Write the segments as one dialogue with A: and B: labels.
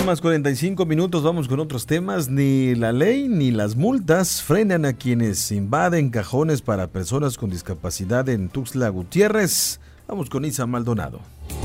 A: 1:45 PM, vamos con otros temas. Ni la ley ni las multas frenan a quienes invaden cajones para personas con discapacidad en Tuxtla Gutiérrez. Vamos con Isa Maldonado.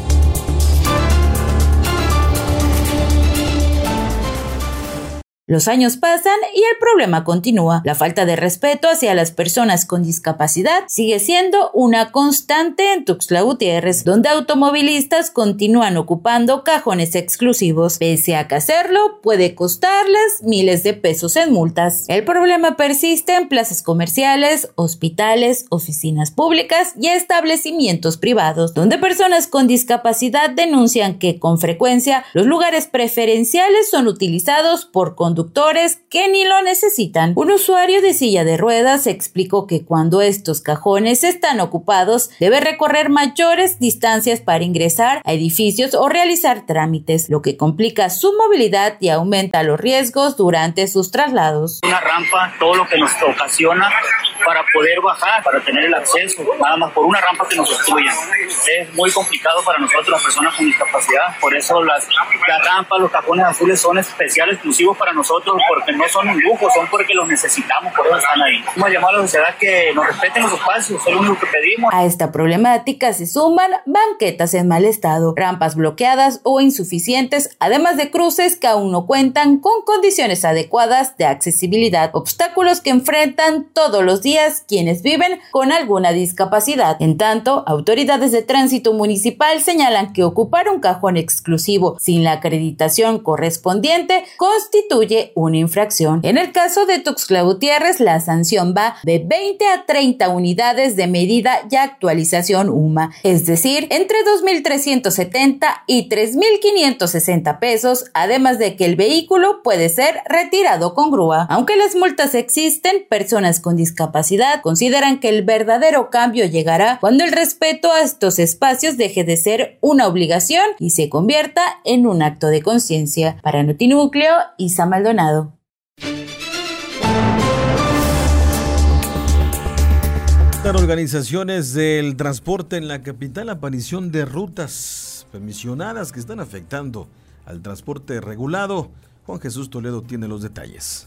B: Los años pasan y el problema continúa. La falta de respeto hacia las personas con discapacidad sigue siendo una constante en Tuxtla Gutiérrez, donde automovilistas continúan ocupando cajones exclusivos, pese a que hacerlo puede costarles miles de pesos en multas. El problema persiste en plazas comerciales, hospitales, oficinas públicas y establecimientos privados, donde personas con discapacidad denuncian que con frecuencia los lugares preferenciales son utilizados por conductores que ni lo necesitan. Un usuario de silla de ruedas explicó que cuando estos cajones están ocupados, debe recorrer mayores distancias para ingresar a edificios o realizar trámites, lo que complica su movilidad y aumenta los riesgos durante sus traslados.
C: Una rampa, todo lo que nos ocasiona para poder bajar, para tener el acceso, nada más por una rampa que nos obstruya. Es muy complicado para nosotros, las personas con discapacidad, por eso las rampas, los cajones azules son especiales, exclusivos para nosotros, porque no son un lujo, son porque los necesitamos, por eso están ahí. Hemos llamado a la sociedad que nos respeten los espacios, es lo único que pedimos.
B: A esta problemática se suman banquetas en mal estado, rampas bloqueadas o insuficientes, además de cruces que aún no cuentan con condiciones adecuadas de accesibilidad, obstáculos que enfrentan todos los días quienes viven con alguna discapacidad. En tanto, autoridades de tránsito municipal señalan que ocupar un cajón exclusivo sin la acreditación correspondiente constituye una infracción. En el caso de Tuxtla Gutiérrez, la sanción va de 20 a 30 unidades de medida y actualización UMA, es decir, entre 2.370 y 3.560 pesos, además de que el vehículo puede ser retirado con grúa. Aunque las multas existen, personas con discapacidad consideran que el verdadero cambio llegará cuando el respeto a estos espacios deje de ser una obligación y se convierta en un acto de conciencia. Para Notinúcleo, Isa Maldonado.
A: Organizaciones del transporte en la capital, aparición de rutas permisionadas que están afectando al transporte regulado. Juan Jesús Toledo tiene los detalles.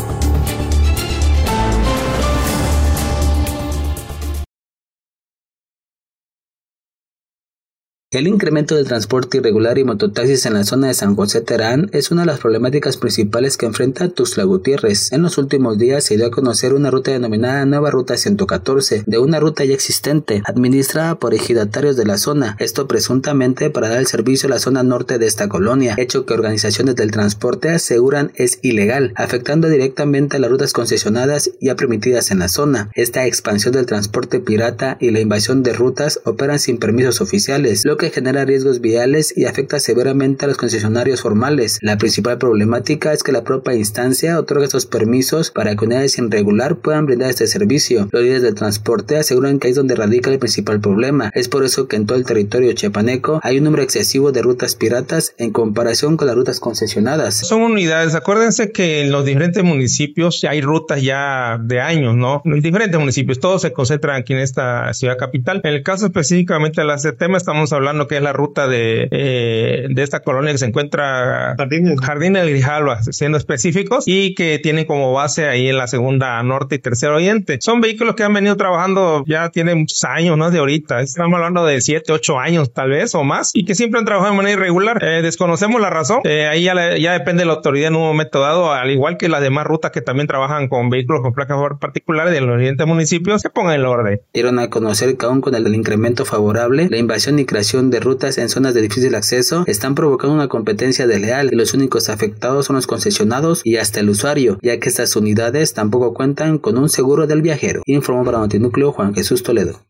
D: El incremento del transporte irregular y mototaxis en la zona de San José Terán es una de las problemáticas principales que enfrenta Tuxtla Gutiérrez. En los últimos días se dio a conocer una ruta denominada Nueva Ruta 114, de una ruta ya existente, administrada por ejidatarios de la zona, esto presuntamente para dar el servicio a la zona norte de esta colonia, hecho que organizaciones del transporte aseguran es ilegal, afectando directamente a las rutas concesionadas ya permitidas en la zona. Esta expansión del transporte pirata y la invasión de rutas operan sin permisos oficiales, lo que genera riesgos viales y afecta severamente a los concesionarios formales. La principal problemática es que la propia instancia otorga estos permisos para que unidades sin regular puedan brindar este servicio. Los líderes del transporte aseguran que ahí es donde radica el principal problema. Es por eso que en todo el territorio chiapaneco hay un número excesivo de rutas piratas en comparación con las rutas concesionadas.
E: Son unidades, acuérdense que en los diferentes municipios ya hay rutas ya de años, ¿no? En los diferentes municipios, todos se concentran aquí en esta ciudad capital. En el caso específicamente de la CETEMA estamos hablando que es la ruta de esta colonia que se encuentra Jardín del Grijalva, siendo específicos, y que tienen como base ahí en la segunda norte y tercer oriente. Son vehículos que han venido trabajando ya tienen muchos años, no de ahorita, estamos hablando de 7, 8 años tal vez o más, y que siempre han trabajado de manera irregular. Desconocemos la razón, ahí ya depende de la autoridad en un momento dado, al igual que las demás rutas que también trabajan con vehículos con placas particulares de los diferentes municipios, se pongan en el orden.
D: Dieron a conocer que aún con el incremento favorable, la invasión y creación de rutas en zonas de difícil acceso están provocando una competencia desleal y los únicos afectados son los concesionados y hasta el usuario, ya que estas unidades tampoco cuentan con un seguro del viajero. Informó para Notinúcleo Juan Jesús Toledo.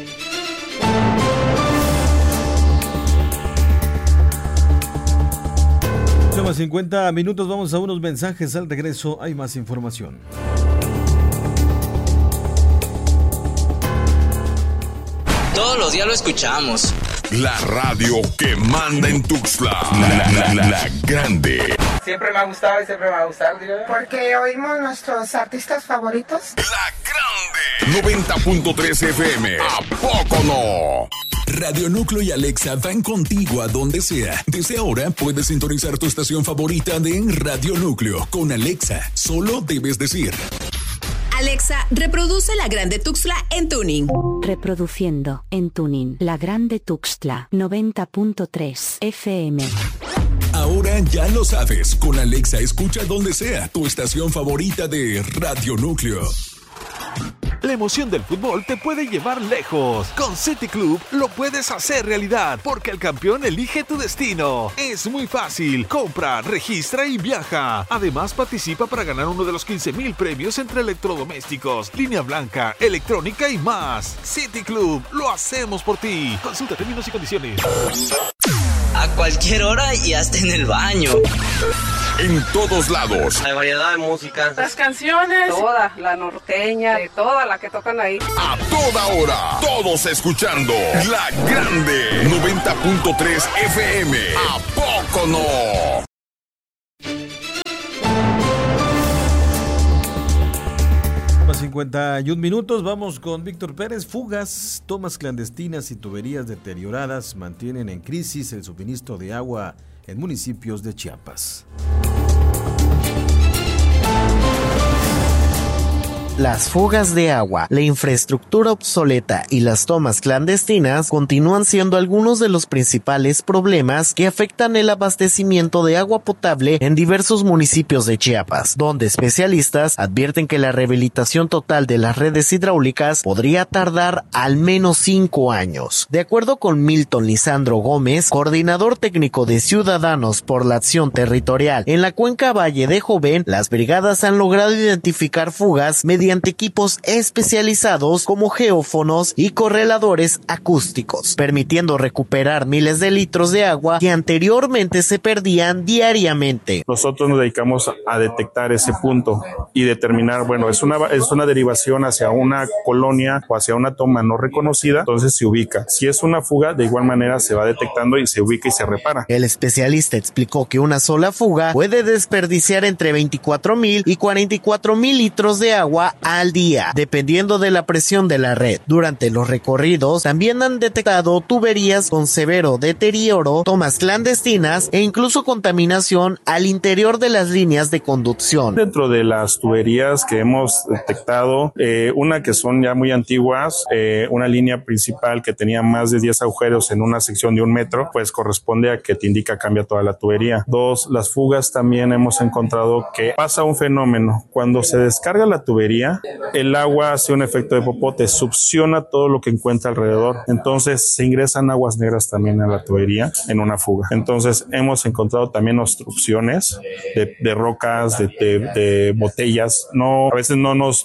A: 50 minutos, vamos a unos mensajes. Al regreso hay más información.
F: Todos los días lo escuchamos.
G: La radio que manda en Tuxtla. La grande. Siempre me ha gustado y siempre me va a gustar, digo.
H: Porque oímos nuestros artistas favoritos.
I: La Grande 90.3 FM. ¿A poco no? Radio Núcleo y Alexa van contigo a donde sea. Desde ahora puedes sintonizar tu estación favorita de Radio Núcleo. Con Alexa, solo debes decir:
J: Alexa, reproduce La Grande Tuxtla en tuning.
K: Reproduciendo en tuning La Grande Tuxtla 90.3 FM.
I: Ahora ya lo sabes. Con Alexa escucha donde sea tu estación favorita de Radio Núcleo.
L: La emoción del fútbol te puede llevar lejos. Con City Club lo puedes hacer realidad, porque el campeón elige tu destino. Es muy fácil. Compra, registra y viaja. Además, participa para ganar uno de los 15,000 premios entre electrodomésticos, línea blanca, electrónica y más. City Club, lo hacemos por ti. Consulta términos y condiciones.
F: A cualquier hora y hasta en el baño.
I: En todos lados.
M: Hay variedad de música.
N: Las canciones.
M: Toda, la norteña, de toda la que tocan ahí.
I: A toda hora. Todos escuchando La Grande 90.3 FM. ¿A poco no?
A: A 51 minutos, vamos con Víctor Pérez. Fugas, tomas clandestinas y tuberías deterioradas mantienen en crisis el suministro de agua en municipios de Chiapas.
O: Las fugas de agua, la infraestructura obsoleta y las tomas clandestinas continúan siendo algunos de los principales problemas que afectan el abastecimiento de agua potable en diversos municipios de Chiapas, donde especialistas advierten que la rehabilitación total de las redes hidráulicas podría tardar al menos 5 años. De acuerdo con Milton Lisandro Gómez, coordinador técnico de Ciudadanos por la Acción Territorial en la Cuenca Valle de Joven, las brigadas han logrado identificar fugas mediante equipos especializados como geófonos y correladores acústicos, permitiendo recuperar miles de litros de agua que anteriormente se perdían diariamente.
P: Nosotros nos dedicamos a detectar ese punto y determinar, bueno, es una derivación hacia una colonia o hacia una toma no reconocida, entonces se ubica. Si es una fuga, de igual manera se va detectando y se ubica y se repara.
O: El especialista explicó que una sola fuga puede desperdiciar entre 24,000 y 44,000 litros de agua al día, dependiendo de la presión de la red. Durante los recorridos también han detectado tuberías con severo deterioro, tomas clandestinas e incluso contaminación al interior de las líneas de conducción.
P: Dentro de las tuberías que hemos detectado, una que son ya muy antiguas, una línea principal que tenía más de 10 agujeros en una sección de 1 metro, pues corresponde a que te indica cambia toda la tubería. 2, las fugas también hemos encontrado que pasa un fenómeno. Cuando se descarga la tubería, el agua hace un efecto de popote, succiona todo lo que encuentra alrededor. Entonces se ingresan aguas negras también a la tubería en una fuga. Entonces hemos encontrado también obstrucciones de rocas, de botellas. A veces no nos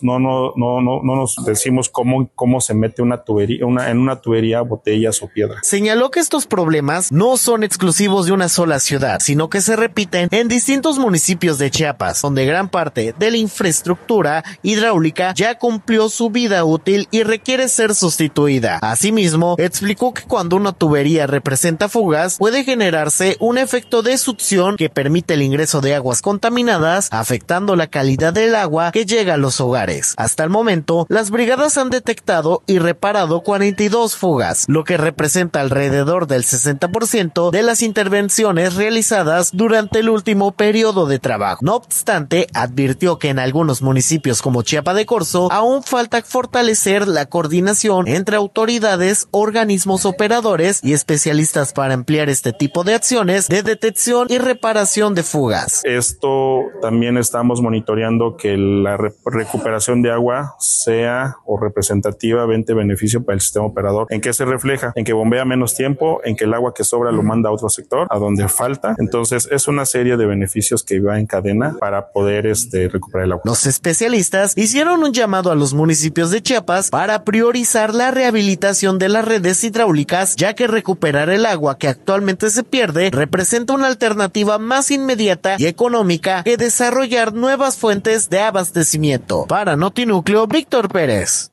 P: decimos cómo se mete una tubería, en una tubería botellas o piedras.
O: Señaló que estos problemas no son exclusivos de una sola ciudad, sino que se repiten en distintos municipios de Chiapas, donde gran parte de la infraestructura hidráulica ya cumplió su vida útil y requiere ser sustituida. Asimismo, explicó que cuando una tubería representa fugas, puede generarse un efecto de succión que permite el ingreso de aguas contaminadas, afectando la calidad del agua que llega a los hogares. Hasta el momento, las brigadas han detectado y reparado 42 fugas, lo que representa alrededor del 60% de las intervenciones realizadas durante el último periodo de trabajo. No obstante, advirtió que en algunos municipios como Chiapa de Corzo aún falta fortalecer la coordinación entre autoridades, organismos operadores y especialistas para ampliar este tipo de acciones de detección y reparación de fugas.
P: Esto también estamos monitoreando que la recuperación de agua sea o representativamente beneficio para el sistema operador. ¿En qué se refleja? En que bombea menos tiempo, en que el agua que sobra lo manda a otro sector, a donde falta. Entonces es una serie de beneficios que va en cadena para poder recuperar el agua.
O: Los especialistas hicieron un llamado a los municipios de Chiapas para priorizar la rehabilitación de las redes hidráulicas, ya que recuperar el agua que actualmente se pierde representa una alternativa más inmediata y económica que desarrollar nuevas fuentes de abastecimiento. Para Notinúcleo, Víctor Pérez.